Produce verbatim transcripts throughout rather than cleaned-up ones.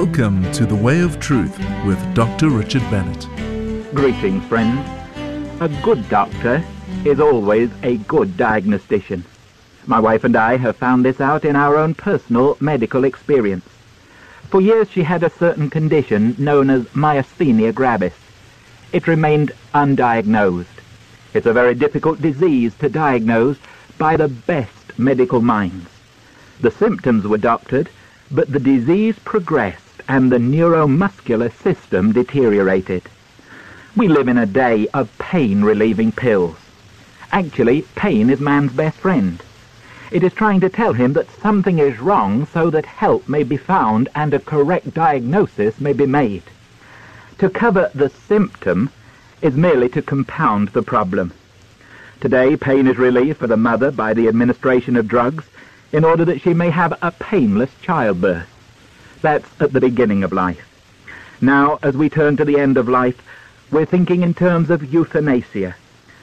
Welcome to The Way of Truth with Doctor Richard Bennett. Greetings, friends. A good doctor is always a good diagnostician. My wife and I have found this out in our own personal medical experience. For years she had a certain condition known as myasthenia gravis. It remained undiagnosed. It's a very difficult disease to diagnose by the best medical minds. The symptoms were doctored, but the disease progressed and the neuromuscular system deteriorated. We live in a day of pain-relieving pills. Actually, pain is man's best friend. It is trying to tell him that something is wrong so that help may be found and a correct diagnosis may be made. To cover the symptom is merely to compound the problem. Today, pain is relieved for the mother by the administration of drugs in order that she may have a painless childbirth. That's at the beginning of life. Now, as we turn to the end of life, we're thinking in terms of euthanasia,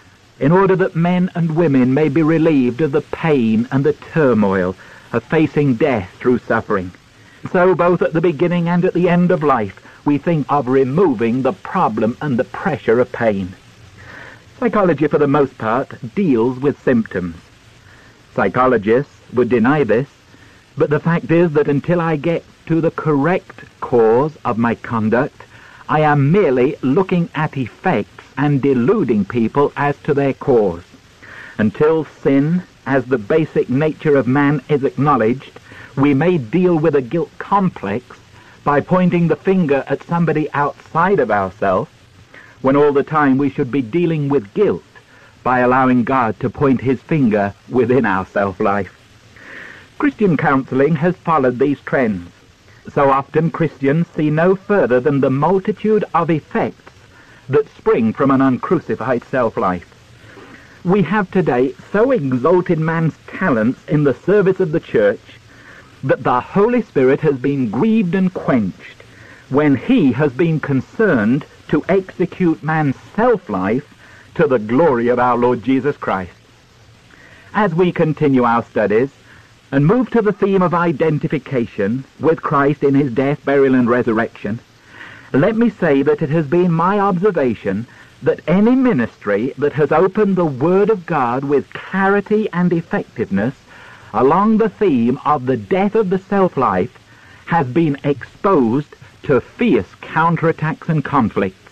in order that men and women may be relieved of the pain and the turmoil of facing death through suffering. So both at the beginning and at the end of life, we think of removing the problem and the pressure of pain. Psychology, for the most part, deals with symptoms. Psychologists would deny this, but the fact is that until I get to the correct cause of my conduct, I am merely looking at effects and deluding people as to their cause. Until sin, as the basic nature of man, is acknowledged, we may deal with a guilt complex by pointing the finger at somebody outside of ourselves, when all the time we should be dealing with guilt by allowing God to point his finger within our self-life. Christian counseling has followed these trends. So often Christians see no further than the multitude of effects that spring from an uncrucified self-life. We have today so exalted man's talents in the service of the church that the Holy Spirit has been grieved and quenched when he has been concerned to execute man's self-life to the glory of our Lord Jesus Christ. As we continue our studies and move to the theme of identification with Christ in his death, burial, and resurrection, let me say that it has been my observation that any ministry that has opened the Word of God with clarity and effectiveness along the theme of the death of the self-life has been exposed to fierce counterattacks and conflicts.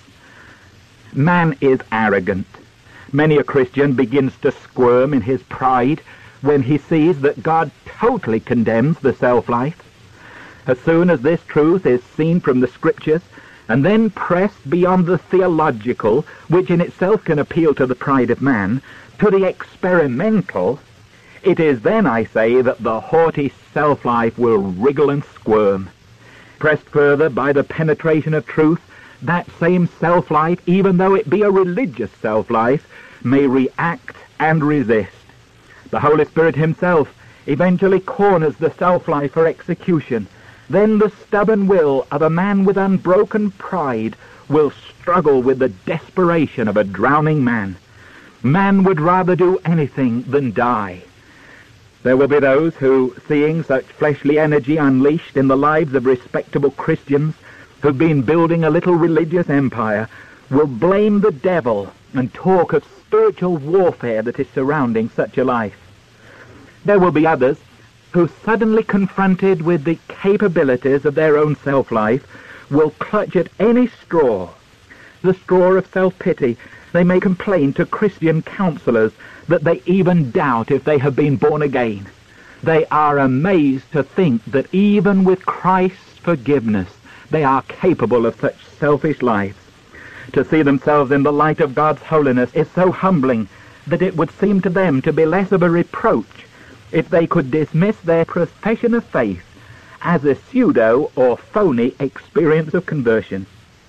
Man is arrogant. Many a Christian begins to squirm in his pride when he sees that God totally condemns the self-life. As soon as this truth is seen from the Scriptures and then pressed beyond the theological, which in itself can appeal to the pride of man, to the experimental, it is then, I say, that the haughty self-life will wriggle and squirm. Pressed further by the penetration of truth, that same self-life, even though it be a religious self-life, may react and resist. The Holy Spirit himself eventually corners the self-life for execution. Then the stubborn will of a man with unbroken pride will struggle with the desperation of a drowning man. Man would rather do anything than die. There will be those who, seeing such fleshly energy unleashed in the lives of respectable Christians who've been building a little religious empire, will blame the devil and talk of spiritual warfare that is surrounding such a life. There will be others who, suddenly confronted with the capabilities of their own self-life, will clutch at any straw, the straw of self-pity. They may complain to Christian counselors that they even doubt if they have been born again. They are amazed to think that even with Christ's forgiveness, they are capable of such selfish lives. To see themselves in the light of God's holiness is so humbling that it would seem to them to be less of a reproach if they could dismiss their profession of faith as a pseudo or phony experience of conversion.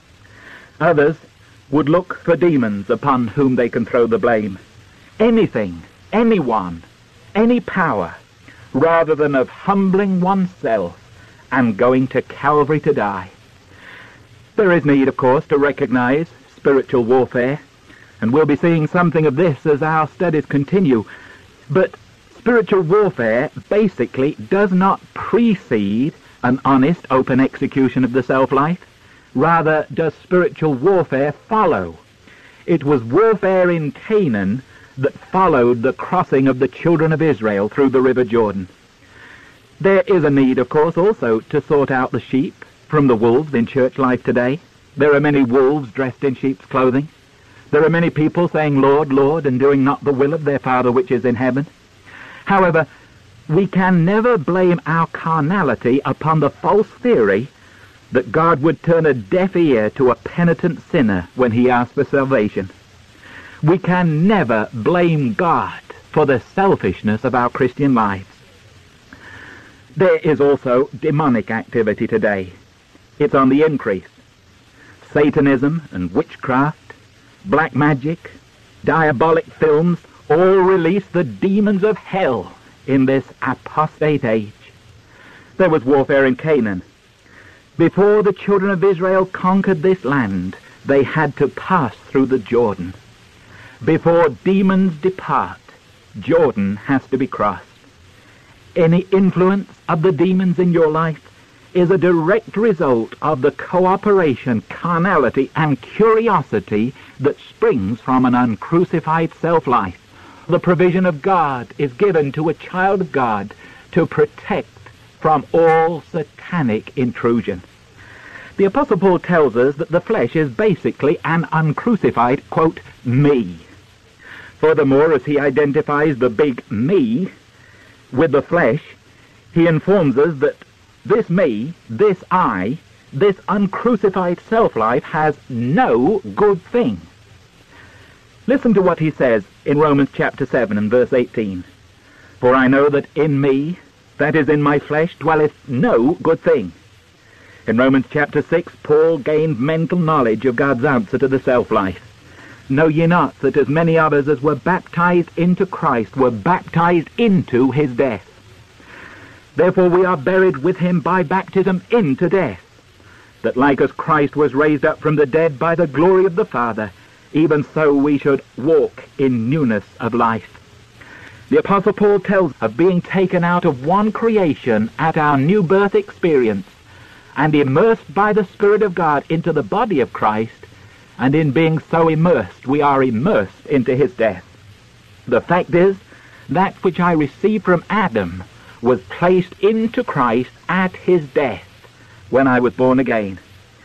Others would look for demons upon whom they can throw the blame. Anything, anyone, any power, rather than of humbling oneself and going to Calvary to die. There is need, of course, to recognize spiritual warfare, and we'll be seeing something of this as our studies continue. But spiritual warfare basically does not precede an honest, open execution of the self-life. Rather does spiritual warfare follow. It was warfare in Canaan that followed the crossing of the children of Israel through the river Jordan. There is a need, of course, also to sort out the sheep from the wolves in church life today. There are many wolves dressed in sheep's clothing. There are many people saying, Lord, Lord, and doing not the will of their Father which is in heaven. However, we can never blame our carnality upon the false theory that God would turn a deaf ear to a penitent sinner when he asks for salvation. We can never blame God for the selfishness of our Christian lives. There is also demonic activity today. It's on the increase. Satanism and witchcraft, black magic, diabolic films all release the demons of hell in this apostate age. There was warfare in Canaan. Before the children of Israel conquered this land, they had to pass through the Jordan. Before demons depart, Jordan has to be crossed. Any influence of the demons in your life is a direct result of the cooperation, carnality, and curiosity that springs from an uncrucified self-life. The provision of God is given to a child of God to protect from all satanic intrusion. The Apostle Paul tells us that the flesh is basically an uncrucified, quote, me. Furthermore, as he identifies the big me with the flesh, he informs us that this me, this I, this uncrucified self-life has no good thing. Listen to what he says in Romans chapter seven and verse eighteen. For I know that in me, that is in my flesh, dwelleth no good thing. In Romans chapter six, Paul gained mental knowledge of God's answer to the self-life. Know ye not that as many of us as were baptized into Christ were baptized into his death? Therefore we are buried with him by baptism into death, that like as Christ was raised up from the dead by the glory of the Father, even so we should walk in newness of life. The Apostle Paul tells of being taken out of one creation at our new birth experience and immersed by the Spirit of God into the body of Christ, and in being so immersed, we are immersed into his death. The fact is, that which I received from Adam was placed into Christ at his death when I was born again.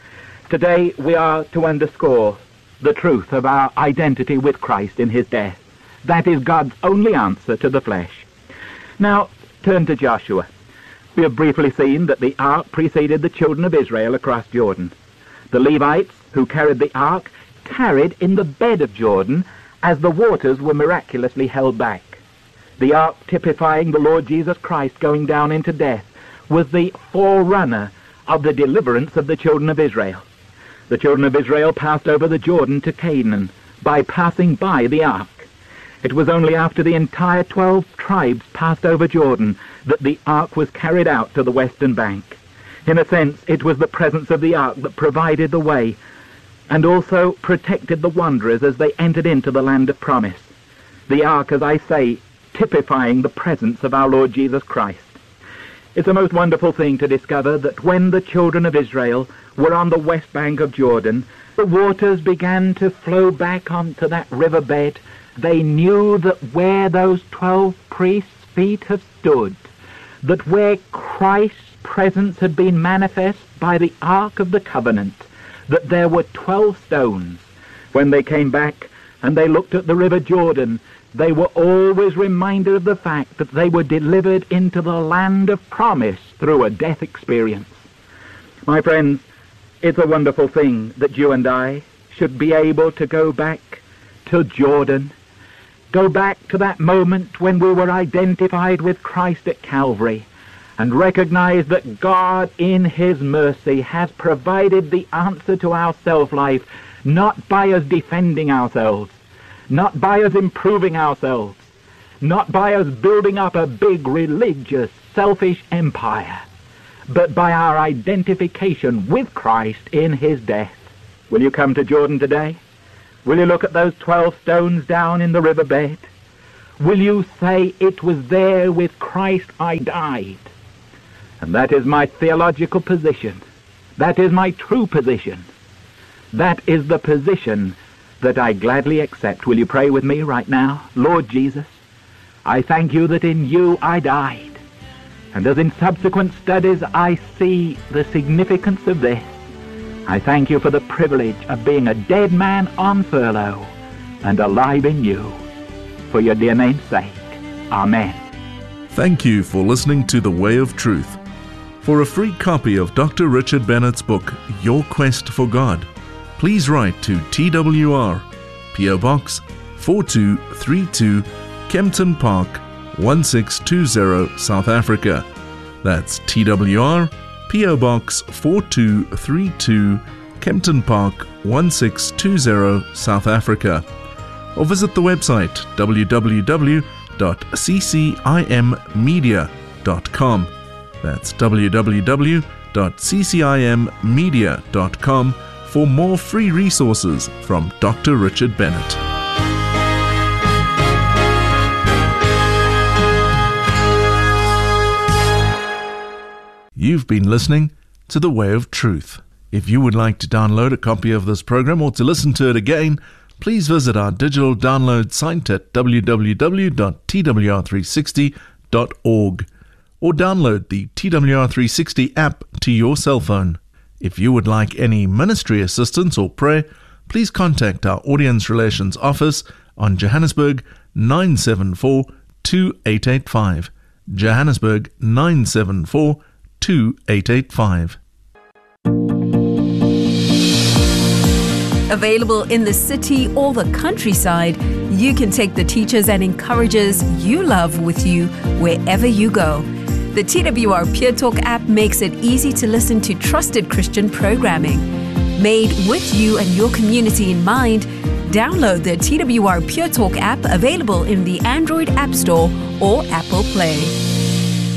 Today we are to underscore the truth of our identity with Christ in his death. That is God's only answer to the flesh. Now, turn to Joshua. We have briefly seen that the ark preceded the children of Israel across Jordan. The Levites, who carried the ark, tarried in the bed of Jordan as the waters were miraculously held back. The ark, typifying the Lord Jesus Christ going down into death, was the forerunner of the deliverance of the children of Israel. The children of Israel passed over the Jordan to Canaan by passing by the ark. It was only after the entire twelve tribes passed over Jordan that the ark was carried out to the western bank. In a sense, it was the presence of the ark that provided the way and also protected the wanderers as they entered into the land of promise. The ark, as I say, typifying the presence of our Lord Jesus Christ. It's a most wonderful thing to discover that when the children of Israel were on the west bank of Jordan, the waters began to flow back onto that riverbed. They knew that where those twelve priests' feet have stood, that where Christ's presence had been manifest by the Ark of the Covenant, that there were twelve stones. When they came back and they looked at the river Jordan, they were always reminded of the fact that they were delivered into the land of promise through a death experience. My friends, it's a wonderful thing that you and I should be able to go back to Jordan, go back to that moment when we were identified with Christ at Calvary, and recognize that God in his mercy has provided the answer to our self-life, not by us defending ourselves, not by us improving ourselves, not by us building up a big religious, selfish empire, but by our identification with Christ in his death. Will you come to Jordan today? Will you look at those twelve stones down in the riverbed? Will you say, it was there with Christ I died? And that is my theological position. That is my true position. That is the position that I gladly accept. Will you pray with me right now? Lord Jesus, I thank you that in you I died. And as in subsequent studies I see the significance of this, I thank you for the privilege of being a dead man on furlough and alive in you. For your dear name's sake. Amen. Thank you for listening to The Way of Truth. For a free copy of Doctor Richard Bennett's book, Your Quest for God, please write to T W R, P O Box four two three two, Kempton Park, one six two zero, South Africa. That's T W R, P O Box four two three two, Kempton Park, one six two zero, South Africa. Or visit the website w w w dot c c i m media dot com. That's w w w dot c c i m media dot com for more free resources from Doctor Richard Bennett. You've been listening to The Way of Truth. If you would like to download a copy of this program or to listen to it again, please visit our digital download site at w w w dot t w r three sixty dot org or download the T W R three sixty app to your cell phone. If you would like any ministry assistance or prayer, please contact our Audience Relations Office on Johannesburg nine seven four, two eight eight five. Johannesburg nine seven four, two eight eight five. Available in the city or the countryside, you can take the teachers and encouragers you love with you wherever you go. The T W R Pure Talk app makes it easy to listen to trusted Christian programming. Made with you and your community in mind, download the T W R Pure Talk app available in the Android App Store or Apple Play.